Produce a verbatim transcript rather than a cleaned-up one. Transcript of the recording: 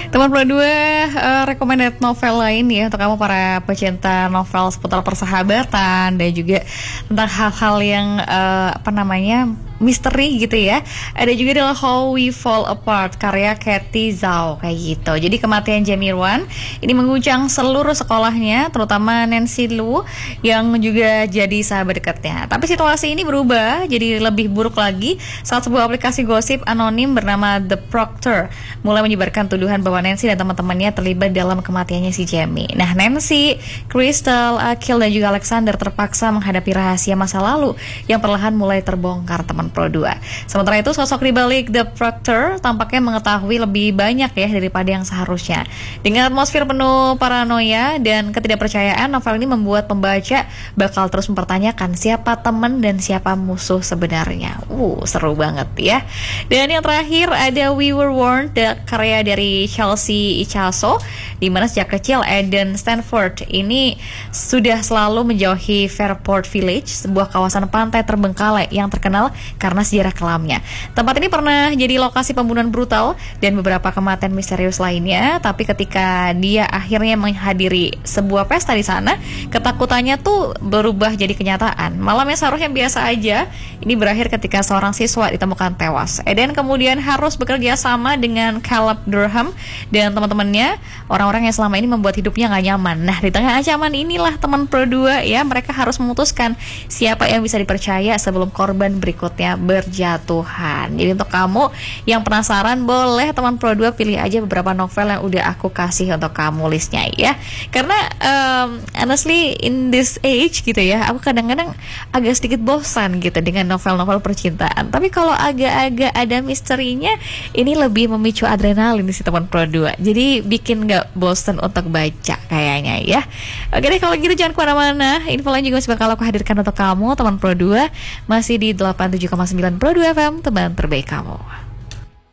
Teman Pro dua uh, recommended novel lain ya untuk kamu para pecinta novel seputar persahabatan dan juga tentang hal-hal yang uh, apa namanya misteri gitu ya. Ada juga adalah How We Fall Apart karya Kathy Zhao kayak gitu. Jadi kematian Jamie Wan ini mengguncang seluruh sekolahnya, terutama Nancy Liu yang juga jadi sahabat dekatnya. Tapi situasi ini berubah jadi lebih buruk lagi saat sebuah aplikasi gosip anonim bernama The Proctor mulai menyebarkan tuduhan bahwa Nancy dan teman-temannya terlibat dalam kematiannya si Jamie. Nah, Nancy, Crystal, Akil dan juga Alexander terpaksa menghadapi rahasia masa lalu yang perlahan mulai terbongkar teman Pro dua. Sementara itu sosok di balik The Proctor tampaknya mengetahui lebih banyak ya daripada yang seharusnya. Dengan atmosfer penuh paranoia dan ketidakpercayaan, novel ini membuat pembaca bakal terus mempertanyakan siapa teman dan siapa musuh sebenarnya. Uh, seru banget ya. Dan yang terakhir ada We Were Warned, karya dari Chelsea Ichaso, di mana sejak kecil Eden Stanford ini sudah selalu menjauhi Fairport Village, sebuah kawasan pantai terbengkalai yang terkenal karena sejarah kelamnya. Tempat ini pernah jadi lokasi pembunuhan brutal dan beberapa kematian misterius lainnya, tapi ketika dia akhirnya menghadiri sebuah pesta di sana, ketakutannya tuh berubah jadi kenyataan. Malam yang seharusnya biasa aja, ini berakhir ketika seorang siswa ditemukan tewas. Eden kemudian harus bekerja sama dengan Caleb Durham dan teman-temannya, orang-orang yang selama ini membuat hidupnya gak nyaman. Nah, di tengah ancaman inilah teman Pro dua ya, mereka harus memutuskan siapa yang bisa dipercaya sebelum korban berikutnya berjatuhan. Jadi untuk kamu yang penasaran, boleh teman Pro dua pilih aja beberapa novel yang udah aku kasih untuk kamu listnya ya. Karena um, honestly in this age gitu ya, aku kadang-kadang agak sedikit bosan gitu dengan novel-novel percintaan. Tapi kalau agak-agak ada misterinya, ini lebih memicu adrenalin sih teman Pro dua. Jadi bikin gak bosan untuk baca kayaknya ya. Oke deh, kalau gitu jangan kemana-mana. Info lain juga masih bakal aku hadirkan untuk kamu teman Pro dua, masih di delapan puluh tujuh koma sembilan Pro dua F M, teman terbaik kamu.